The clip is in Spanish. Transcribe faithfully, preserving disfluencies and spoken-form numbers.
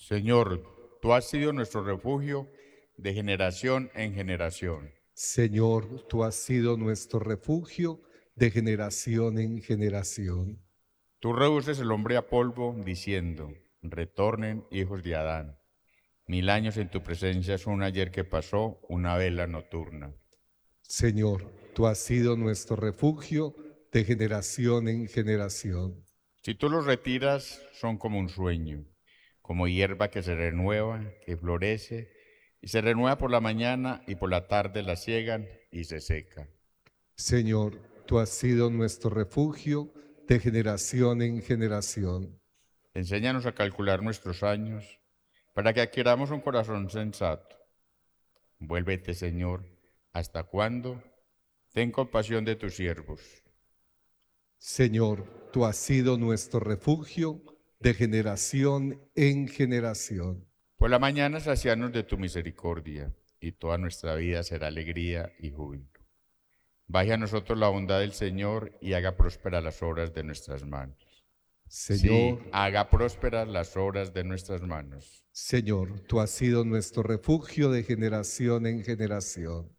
Señor, tú has sido nuestro refugio de generación en generación. Señor, tú has sido nuestro refugio de generación en generación. Tú reduces el hombre a polvo, diciendo, retornen hijos de Adán. Mil años en tu presencia son un ayer que pasó, una vela nocturna. Señor, tú has sido nuestro refugio de generación en generación. Si tú los retiras, son como un sueño, como hierba que se renueva, que florece, y se renueva por la mañana y por la tarde la ciegan y se seca. Señor, tú has sido nuestro refugio de generación en generación. Enséñanos a calcular nuestros años, para que adquiramos un corazón sensato. Vuélvete, Señor, ¿hasta cuándo? Ten compasión de tus siervos. Señor, tú has sido nuestro refugio de generación en generación. Por la mañana sacianos de tu misericordia, y toda nuestra vida será alegría y júbilo. Baje a nosotros la bondad del Señor y haga prósperas las obras de nuestras manos. Señor, Sí, haga prósperas las obras de nuestras manos. Señor, tú has sido nuestro refugio de generación en generación.